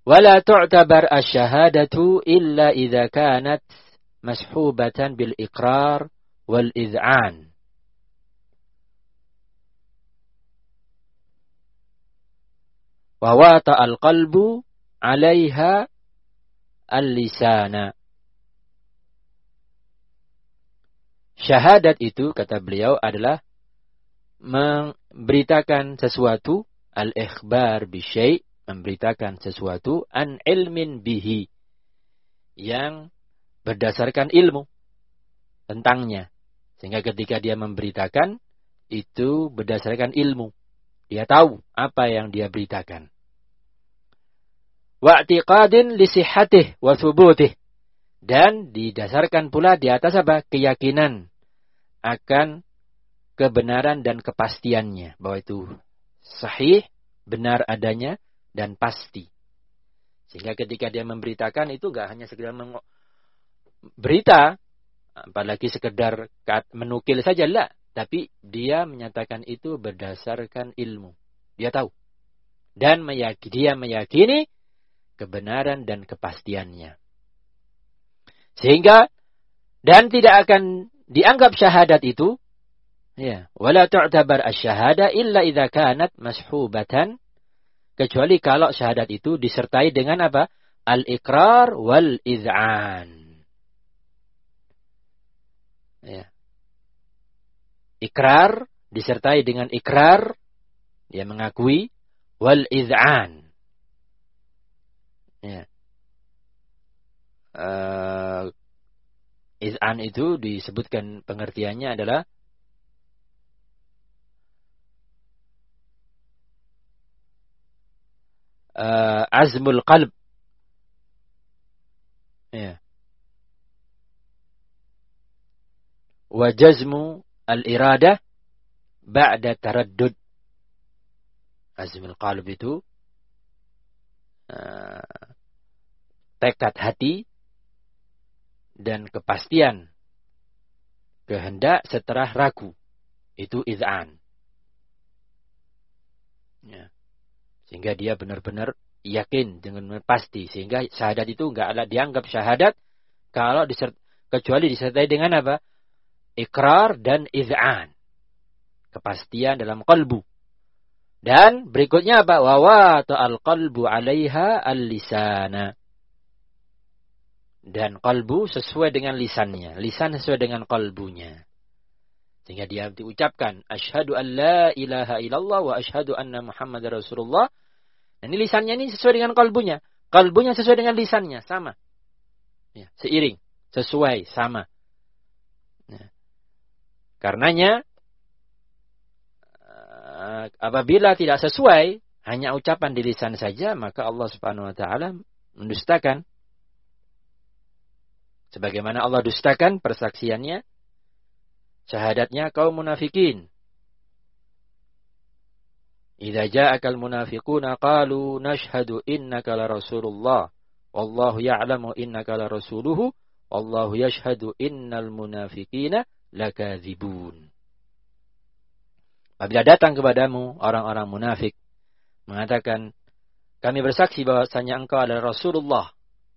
Wala tu'tabar asy-syahadatu illa idza kanat mashhubatan bil iqrar wal id'an. Wa wata al-qalbu 'alaiha al-lisana. Syahadat itu, kata beliau, adalah memberitakan sesuatu, al-ikhbar bisyai', memberitakan sesuatu, an ilmin bihi, yang berdasarkan ilmu tentangnya. Sehingga ketika dia memberitakan, itu berdasarkan ilmu. Dia tahu apa yang dia beritakan. Wa'tiqadin li sihhatih wa thubutih. Dan didasarkan pula di atas apa? Keyakinan akan kebenaran dan kepastiannya. Bahwa itu sahih, benar adanya, dan pasti. Sehingga ketika dia memberitakan itu enggak hanya sekedar berita, apalagi sekedar menukil saja, lah. Tapi dia menyatakan itu berdasarkan ilmu. Dia tahu. Dan dia meyakini kebenaran dan kepastiannya. Sehingga, dan tidak akan dianggap syahadat itu, ya, wala tu'tabar asy-syahada illa idza kanat mashhubatan, kecuali kalau syahadat itu disertai dengan apa? Al-iqrar wal iz'an. Ya. Ikrar disertai dengan ikrar, dia mengakui, wal iz'an. Ya. Iz'an itu disebutkan pengertiannya adalah azmul qalb. Ya. Wa jazmu al-iradah ba'da taraddud. Azmul qalb itu tekad hati dan kepastian kehendak setelah ragu. Itu iz'an. Ya. Sehingga dia benar-benar yakin dengan pasti. Sehingga syahadat itu enggak dianggap syahadat kalau kecuali disertai dengan apa? Ikrar dan iz'an. Kepastian dalam qalbu. Dan berikutnya apa? Wa wata al-qalbu 'alaiha al-lisana. Dan qalbu sesuai dengan lisannya. Lisan sesuai dengan qalbunya. Sehingga dia diucapkan, asyhadu an la ilaha illallah wa asyhadu anna Muhammadar Rasulullah. Dan ini lisannya ini sesuai dengan qalbunya. Qalbunya sesuai dengan lisannya. Sama. Ya, seiring. Sesuai. Sama. Ya. Karenanya, apabila tidak sesuai, hanya ucapan di lisan saja, maka Allah Subhanahu wa ta'ala mendustakan. Sebagaimana Allah dustakan persaksiannya, syahadatnya kaum munafikin. Idza ja'akal munafiquna qalu nashhadu innaka la rasulullah wallahu ya'lamu innaka la rasuluhu wallahu yashhadu innal munafiqina lakadzibun. Apabila datang kepadamu orang-orang munafik mengatakan, kami bersaksi bahwasanya engkau adalah Rasulullah.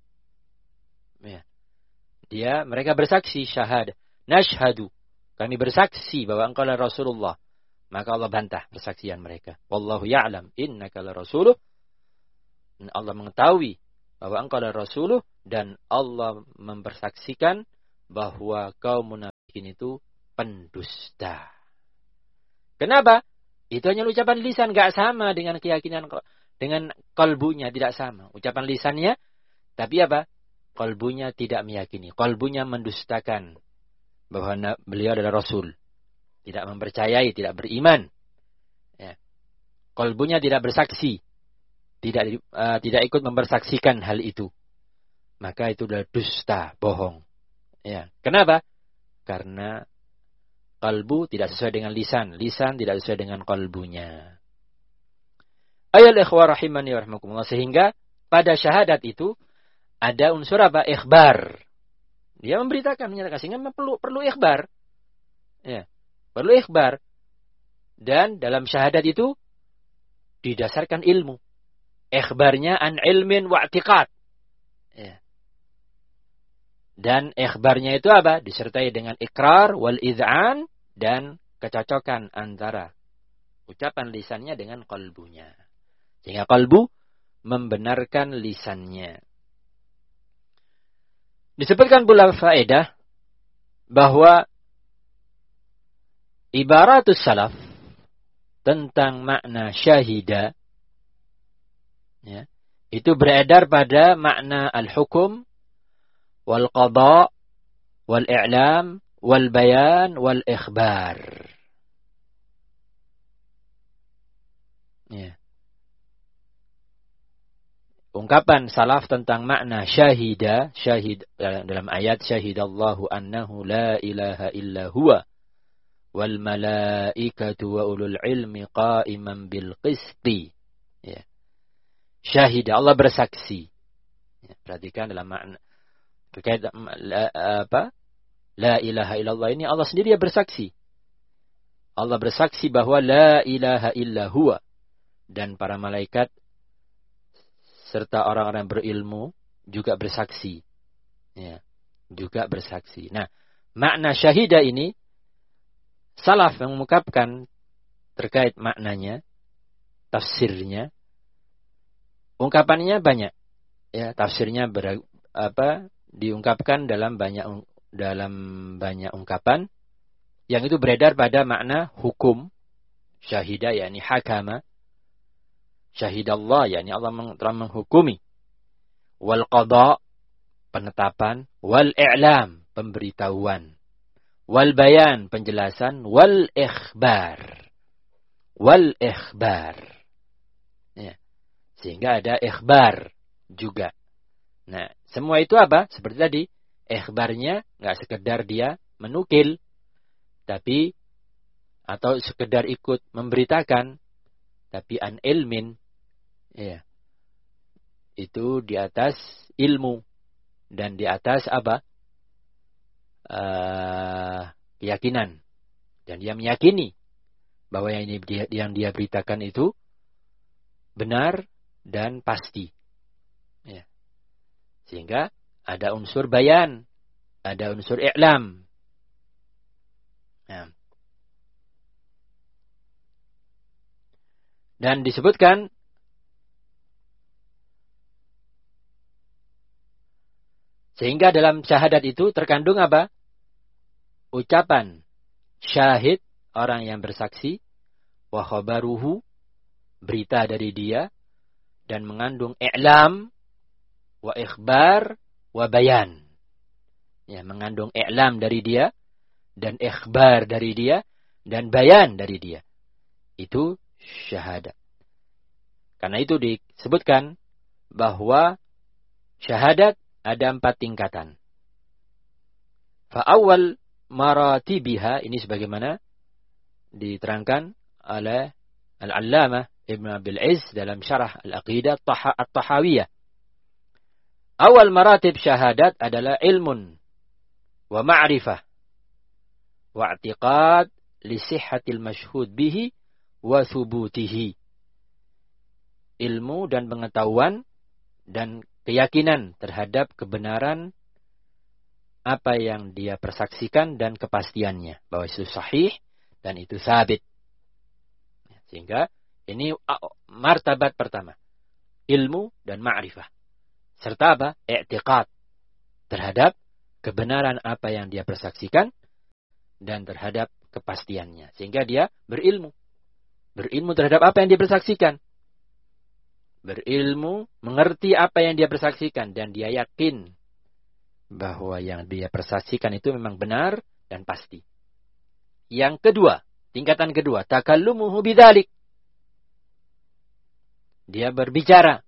Ya. Mereka bersaksi syahadat. Nashhadu. Kami bersaksi bahwa engkau adalah Rasulullah. Maka Allah bantah persaksian mereka. Wallahu ya'lam innaka la rasuluh. Allah mengetahui bahwa engkau adalah Rasuluh. Dan Allah mempersaksikan bahwa kaum munafikin itu pendusta. Kenapa? Itu hanya ucapan lisan. Gak sama dengan keyakinan. Dengan kalbunya tidak sama. Ucapan lisannya. Tapi apa? Kalbunya tidak meyakini. Kalbunya mendustakan bahwa beliau adalah Rasul. Tidak mempercayai, tidak beriman. Ya. Kalbunya tidak bersaksi. Tidak ikut mempersaksikan hal itu. Maka itu adalah dusta, bohong. Ya. Kenapa? Karena kalbu tidak sesuai dengan lisan. Lisan tidak sesuai dengan kalbunya. Ayol ikhwah rahimani wa rahmakumullah. Sehingga pada syahadat itu ada unsur apa? Ikhbar. Dia memberitakan, menyatakan. Sehingga perlu ikhbar. Ya. Perlu ikhbar. Dan dalam syahadat itu didasarkan ilmu. Ikhbarnya an ilmin wa i'tiqad. Ya. Dan ikhbarnya itu apa? Disertai dengan ikrar wal id'an dan kecocokan antara ucapan lisannya dengan qalbunya. Sehingga qalbu membenarkan lisannya. Disebutkan pula faedah bahwa ibaratus salaf tentang makna syahida, ya, itu beredar pada makna al-hukum, wal qada, wal i'lam, wal bayan, wal ikhbar. Ya. Ungkapan salaf tentang makna syahida, syahid dalam ayat syahidallahu annahu la ilaha illa huwa wal malaikatu wa ulul ilmi qa'iman bil qisti. Ya. Syahida, Allah bersaksi. Ya, perhatikan dalam makna terkait la ilaha illallah ini Allah sendiri yang bersaksi. Allah bersaksi bahwa la ilaha illa huwa, dan para malaikat serta orang-orang berilmu juga bersaksi. Ya, juga bersaksi. Nah, makna syahida ini salaf mengungkapkan terkait maknanya, tafsirnya. Ungkapannya banyak. Ya, tafsirnya diungkapkan dalam banyak ungkapan yang itu beredar pada makna hukum. Syahida yakni hakama. Syahidallah yakni Allah telah menghukumi. Wal qada, penetapan. Wal i'lam, pemberitahuan. Wal bayan, penjelasan. Wal ikhbar. Wal ikhbar. Ya. Sehingga ada ikhbar juga. Nah, semua itu apa? Seperti tadi, ikhbarnya nggak sekedar dia menukil, tapi atau sekedar ikut memberitakan, tapi an ilmin, ya, itu di atas ilmu dan di atas apa? Keyakinan. Dan dia meyakini bahwa yang dia beritakan itu benar dan pasti. Ya. Sehingga ada unsur bayan, ada unsur i'lam. Ya. Dan disebutkan sehingga dalam syahadat itu terkandung apa? Ucapan syahid, orang yang bersaksi, wa khabaruhu, berita dari dia, dan mengandung i'lam, wa ikhbar, wa bayan. Ya, mengandung i'lam dari dia, dan ikhbar dari dia, dan bayan dari dia. Itu syahadat. Karena itu disebutkan bahwa syahadat ada 4 tingkatan. Fa'awal maratibiha, ini sebagaimana diterangkan oleh Al-Allamah Ibn Abil Izz dalam syarah Al-Aqidah At-Tahawiyah. Awal maratib syahadat adalah ilmun wa ma'rifah wa i'tiqad li sihhatil mashhud bihi wa thubutihi. Ilmu dan pengetahuan dan keyakinan terhadap kebenaran apa yang dia persaksikan dan kepastiannya, bahwa itu sahih dan itu sabit. Sehingga ini martabat pertama, ilmu dan ma'rifah. Serta apa? I'tiqad terhadap kebenaran apa yang dia persaksikan dan terhadap kepastiannya. Sehingga dia berilmu. Berilmu terhadap apa yang dia persaksikan. Berilmu, mengerti apa yang dia persaksikan, dan dia yakin bahwa yang dia persaksikan itu memang benar dan pasti. Yang kedua, tingkatan kedua, takallumuhu bidzalik. Dia berbicara